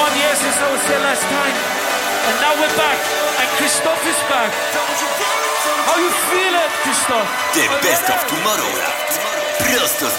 1 year since I was here last time, and now we're back, and Christoph is back. How you feeling, Christoph? The best of Tomorrowland. Prosto z